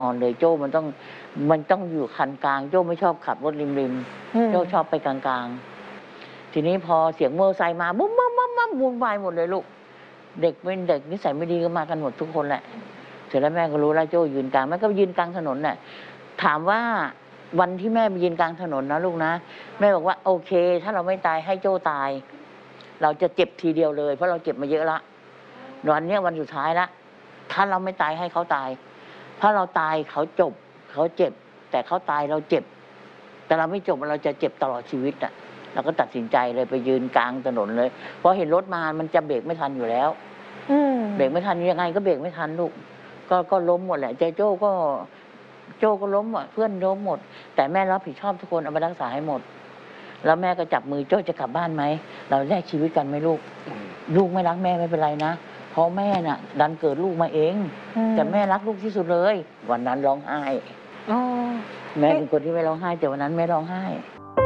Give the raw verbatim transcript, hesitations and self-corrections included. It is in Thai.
อ่อนเลยโจ้มันต้องมันต้องอยู่คันกลางโจ้ไม่ชอบขับรถริมๆโจ้ชอบไปกลางๆทีนี้พอเสียงมอเตอร์ไซค์มาบุ้มบุ้มบุ้มบุ้มวุ่นวายหมดเลยลูกเด็กเป็นเด็กนิสัยไม่ดีก็มากันหมดทุกคนแหละเสร็จแล้วแม่ก็รู้แล้วโจ้ยืนกลางแม่ก็ยืนกลางถนนน่ะถามว่าวันที่แม่ไปยืนกลางถนนนะลูกนะแม่บอกว่าโอเคถ้าเราไม่ตายให้โจ้ตายเราจะเจ็บทีเดียวเลยเพราะเราเจ็บมาเยอะละวันนี้วันสุดท้ายละถ้าเราไม่ตายให้เขาตายถ้าเราตายเขาจบเขาเจ็บแต่เขาตายเราเจ็บแต่เราไม่จบเราจะเจ็บตลอดชีวิตอ่ะเราก็ตัดสินใจเลยไปยืนกลางถนนเลยเพราะเห็นรถมามันจะเบรกไม่ทันอยู่แล้วเบรกไม่ทันยังไงก็เบรกไม่ทันลูกก็ก็ล้มหมดแหละเจโจ้ก็โจ้ก็ล้มหมดเพื่อนล้มหมดแต่แม่รับผิดชอบทุกคนเอาไปรักษาให้หมดแล้วแม่ก็จับมือโจ้จะกลับบ้านไหมเราแลกชีวิตกันไหมลูกลูกไม่รักแม่ไม่เป็นไรนะเพราะแม่น่ะดันเกิดลูกมาเองแต่แม่รักลูกที่สุดเลยวันนั้นร้องไห้แม่เป็นคนที่ไม่ร้องไห้แต่วันนั้นแม่ร้องไห้